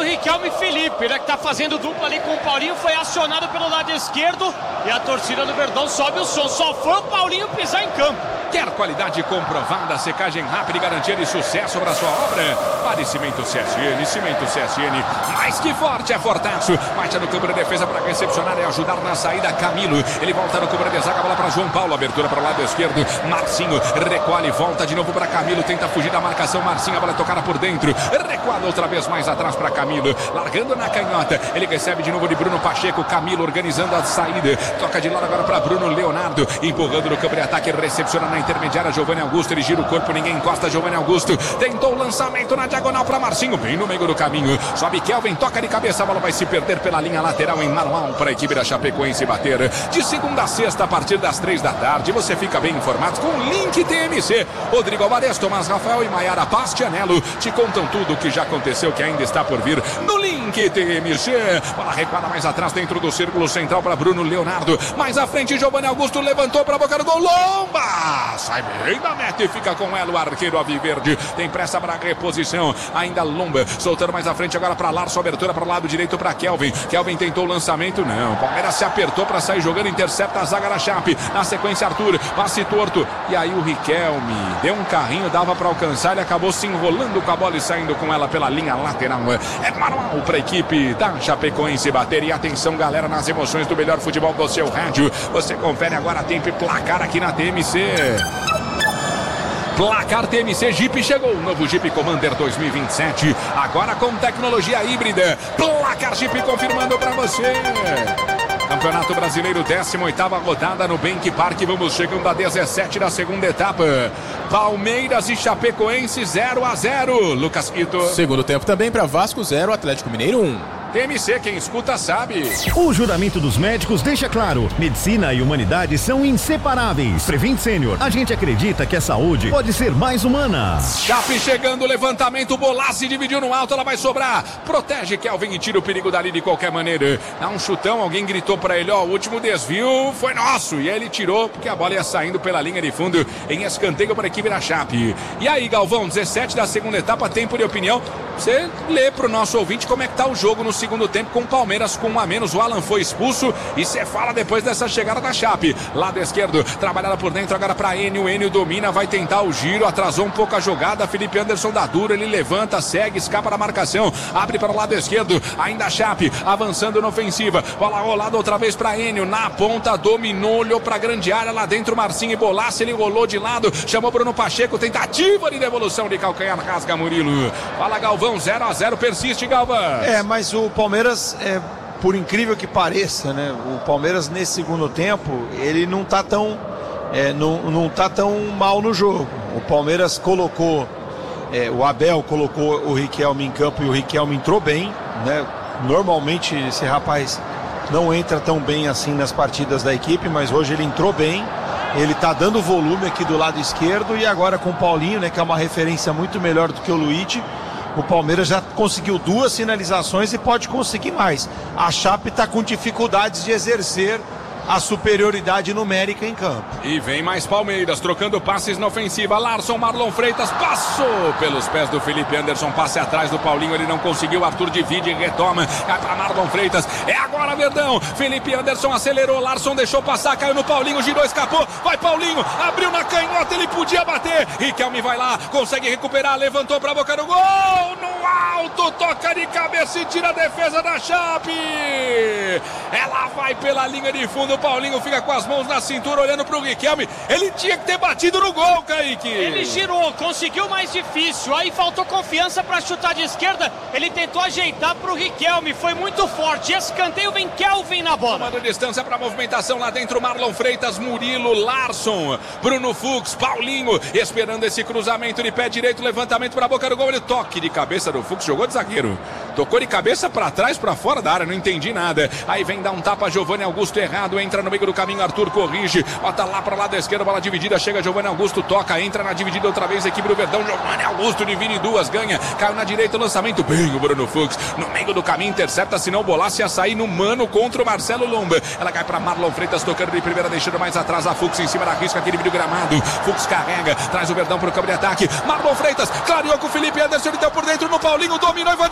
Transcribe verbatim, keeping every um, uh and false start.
o Riquelme Felipe, né, que tá fazendo dupla ali com o Paulinho, foi acionado pelo lado esquerdo e a torcida do Verdão sobe o som. Só foi o Paulinho pisar em campo. Quer qualidade comprovada, secagem rápida e garantia de sucesso para sua obra? Fale Cimento C S N, Cimento C S N, mais que forte é fortaço. Bate no campo de defesa para recepcionar e ajudar na saída Camilo. Ele volta no campo de zaga, a bola para João Paulo, abertura para o lado esquerdo. Marcinho recolhe, volta de novo para Camilo, tenta fugir da marcação. Marcinho, a bola é tocada por dentro, recuada outra vez mais atrás para Camilo, largando na canhota. Ele recebe de novo de Bruno Pacheco. Camilo organizando a saída, toca de lado agora para Bruno Leonardo, empurrando no campo de ataque, recepciona na intermediária Giovanni Augusto, ele gira o corpo, ninguém encosta. Giovanni Augusto tentou o lançamento na diagonal para Marcinho, bem no meio do caminho, sobe Kelvin, toca de cabeça, a bola vai se perder pela linha lateral em manual para a equipe da Chapecoense bater. De segunda a sexta, a partir das três da tarde, você fica bem informado com o Link T M C. Rodrigo Alvarez, Tomás Rafael e Maiara Bastianello te contam tudo o que já aconteceu, que ainda está por vir no Link T M C. Bola recuada mais atrás dentro do círculo central para Bruno Leonardo, mais à frente Giovanni Augusto levantou para a boca do gol. Lomba sai bem da meta e fica com ela o arqueiro Alviverde. Tem pressa para reposição, ainda Lomba soltando mais à frente agora para Larson, abertura para o lado direito para Kelvin. Kelvin tentou o lançamento, não, Palmeiras se apertou para sair jogando, intercepta a zaga da Chape. Na sequência Arthur, passe torto, e aí o Riquelme deu um carrinho, dava para alcançar, ele acabou se enrolando com a bola e saindo com ela pela linha lateral. É manual para a equipe da Chapecoense bater. E atenção galera, nas emoções do melhor futebol do seu rádio, você confere agora tempo e placar aqui na T M C. Placar T M C, Jeep chegou, o novo Jeep Commander dois mil e vinte e sete, agora com tecnologia híbrida. Placar Jeep confirmando para você. Campeonato Brasileiro, décima oitava rodada no Bank Park. Vamos chegando a dezessete da segunda etapa. Palmeiras e Chapecoense zero a zero. Lucas Quito. Segundo tempo também para Vasco zero, Atlético Mineiro um. T M C, quem escuta sabe. O juramento dos médicos deixa claro: medicina e humanidade são inseparáveis. Prevent Sênior, a gente acredita que a saúde pode ser mais humana. Chape chegando, levantamento, Bolassi dividiu no alto, ela vai sobrar. Protege Kelvin e tira o perigo dali de qualquer maneira. Dá um chutão, alguém gritou pra ele, ó, o último desvio foi nosso. E ele tirou, porque a bola ia saindo pela linha de fundo em escanteio para a equipe da Chape. E aí, Galvão, dezessete da segunda etapa, tempo de opinião. Você lê pro nosso ouvinte como é que tá o jogo no segundo tempo com o Palmeiras com um a menos. O Alan foi expulso e você fala depois dessa chegada da Chape. Lado esquerdo, trabalhada por dentro agora para Enio. Enio domina, vai tentar o giro, atrasou um pouco a jogada. Felipe Anderson dá duro, ele levanta, segue, escapa da marcação, abre para o lado esquerdo, ainda a Chape avançando na ofensiva. Bola rolada outra vez para Enio, na ponta, dominou, olhou para a grande área, lá dentro Marcinho e Bolassi, ele rolou de lado, chamou Bruno Pacheco, tentativa de devolução de calcanhar, rasga Murilo. Fala Galvão, zero a zero, persiste Galvão. É, mas o Palmeiras, é, por incrível que pareça, né? O Palmeiras nesse segundo tempo, ele não tá tão, é, não, não tá tão mal no jogo. O Palmeiras colocou, é, o Abel colocou o Riquelme em campo e o Riquelme entrou bem, né? Normalmente esse rapaz não entra tão bem assim nas partidas da equipe, mas hoje ele entrou bem. Ele tá dando volume aqui do lado esquerdo e agora com o Paulinho, né? Que é uma referência muito melhor do que o Luigi. O Palmeiras já conseguiu duas finalizações e pode conseguir mais. A Chape está com dificuldades de exercer a superioridade numérica em campo. E vem mais Palmeiras, trocando passes na ofensiva. Larson, Marlon Freitas, passou pelos pés do Felipe Anderson, passe atrás do Paulinho, ele não conseguiu, Arthur divide e retoma, cai para Marlon Freitas, é agora Verdão, Felipe Anderson acelerou, Larson deixou passar, caiu no Paulinho, girou, escapou, vai Paulinho, abriu na canhota, ele podia bater, Riquelme vai lá, consegue recuperar, levantou para a boca do gol, no alto, toca de cabeça e tira a defesa da Chape, ela vai pela linha de fundo. O Paulinho fica com as mãos na cintura olhando pro Riquelme. Ele tinha que ter batido no gol, Kaique. Ele girou, conseguiu mais difícil. Aí faltou confiança para chutar de esquerda. Ele tentou ajeitar pro Riquelme. Foi muito forte. Escanteio, vem Kelvin na bola. Tomando distância para movimentação lá dentro. Marlon Freitas, Murilo, Larson, Bruno Fux, Paulinho. Esperando esse cruzamento de pé direito. Levantamento para a boca do gol. Ele toque de cabeça do Fux. Jogou de zagueiro. Tocou de cabeça para trás, para fora da área. Não entendi nada. Aí vem dar um tapa. Giovanni Augusto errado. Entra no meio do caminho, Arthur corrige, bota lá para o lado esquerdo, bola dividida, chega Giovanni Augusto, toca, entra na dividida outra vez, equipe do Verdão, Giovanni Augusto divide duas, ganha, caiu na direita, lançamento, bem o Bruno Fux, no meio do caminho, intercepta, senão o Bolassi ia sair no mano contra o Marcelo Lomba, ela cai para Marlon Freitas, tocando de primeira, deixando mais atrás a Fux em cima da risca, aquele vídeo gramado, Fux carrega, traz o Verdão para o campo de ataque, Marlon Freitas, clareou com o Felipe Anderson, ele deu por dentro no Paulinho, dominou e vai